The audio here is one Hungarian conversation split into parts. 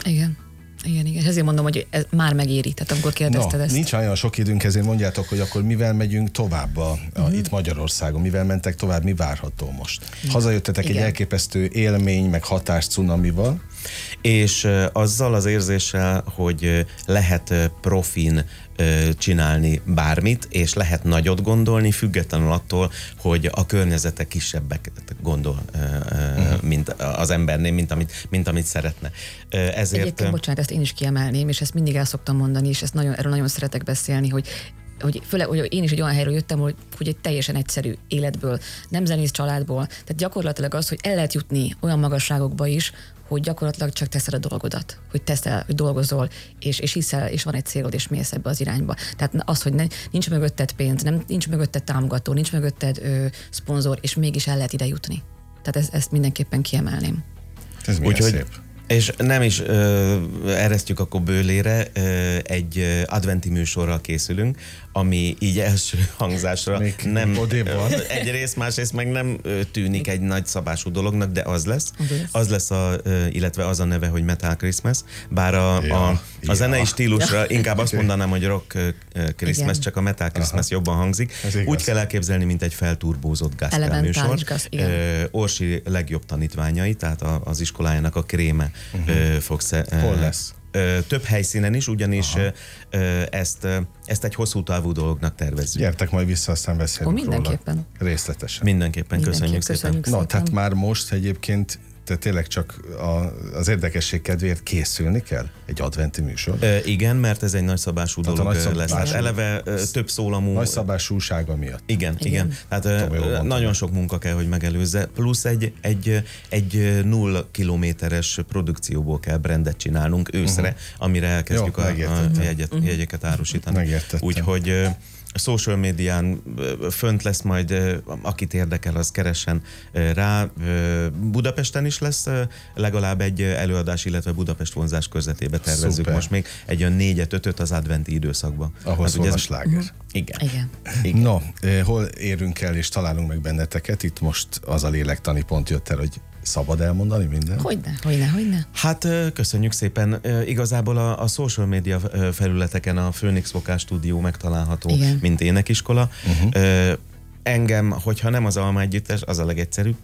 Igen. Igen. Ezért mondom, hogy ez már megéri, tehát amikor kérdezted ezt. Nincs olyan sok időnk, ezért mondjátok, hogy akkor mivel megyünk tovább itt Magyarországon, mivel mentek tovább, mi várható most? Hazajöttetek egy elképesztő élmény, meg hatás cunamival. És azzal az érzéssel, hogy lehet profin csinálni bármit, és lehet nagyot gondolni, függetlenül attól, hogy a környezete kisebbek gondol, mint az embernél, mint amit szeretne. Ezért... Egyébként, bocsánat, ezt én is kiemelném, és ezt mindig el szoktam mondani, és ezt erről nagyon szeretek beszélni, hogy főleg, hogy én is egy olyan helyről jöttem, hogy egy teljesen egyszerű életből, nem zenész családból, tehát gyakorlatilag az, hogy el lehet jutni olyan magasságokba is, hogy gyakorlatilag csak teszed a dolgodat, hogy teszel, hogy dolgozol, és hiszel, és van egy célod, és mész ebbe az irányba. Tehát az, hogy nincs mögötted pénz, nincs mögötted támogató, nincs mögötted szponzor, és mégis el lehet ide jutni. Tehát ezt mindenképpen kiemelném. Ez milyen szép. És nem is eresztjük akkor bőlére, egy adventi műsorral készülünk, ami így első hangzásra nem egyrészt, másrészt meg nem tűnik egy nagyszabású dolognak, de az lesz illetve az a neve, hogy Metal Christmas, bár a zenei stílusra inkább azt mondanám, hogy Rock Christmas, csak a Metal Christmas jobban hangzik. Úgy kell elképzelni, mint egy felturbózott gospel műsor. Orsi legjobb tanítványai, tehát az iskolájának a kréme fog Hol lesz? Több helyszínen is, ugyanis ezt egy hosszú távú dolognak tervezzük. Gyertek majd vissza, aztán beszélünk mindenképpen. róla. Részletesen. Mindenképpen. Köszönjük szépen. Tehát már most egyébként tényleg csak az érdekesség kedvéért készülni kell? Egy adventi műsor? Igen, mert ez egy nagyszabású dolog lesz. Tehát eleve több szólamú... Nagyszabásúsága miatt. Igen. Tehát nagyon sok munka kell, hogy megelőzze. Plusz egy 0 kilométeres produkcióból kell brandet csinálnunk őszre, amire elkezdjük a jegyeket árusítani. Úgyhogy a social médián fönt lesz majd, akit érdekel, az keressen rá. Budapesten is lesz legalább egy előadás, illetve Budapest vonzás körzetébe tervezzük most még egy olyan 4-5 az adventi időszakban. Ahol szól a sláger. Igen. No, hol érünk el és találunk meg benneteket? Itt most az a lélektani pont jött el, hogy szabad elmondani minden? Hogyne. Hát köszönjük szépen. Igazából a social media felületeken a Phoenix Vokál Stúdió megtalálható, mint énekiskola. Engem, hogyha nem az Alma Együttes, az a legegyszerűbb,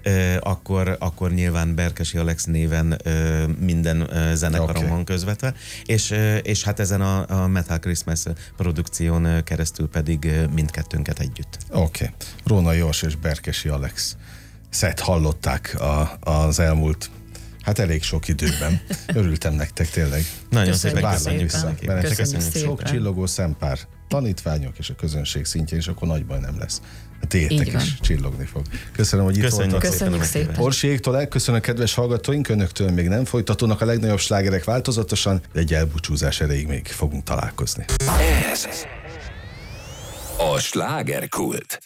akkor nyilván Berkesi Alex néven minden zenekaron van közvetve, és hát ezen a Metal Christmas produkción keresztül pedig mindkettőnket együtt. Oké. Rónai Jors és Berkesi Alex szett hallották az elmúlt elég sok időben. Örültem nektek tényleg. Nagyon szépen köszönjük vissza. Köszönjük sok csillogó szempár, tanítványok és a közönség szintjén, és akkor nagyban nem lesz. Tiétek is csillogni fog. Köszönöm, hogy itt voltak. Köszönjük szépen. Orsiéktól elköszönöm, kedves hallgatóink, önöktől még nem folytatódnak a legnagyobb slágerek változatosan, de egy elbúcsúzás erejéig még fogunk találkozni. Ez a Slágerkult.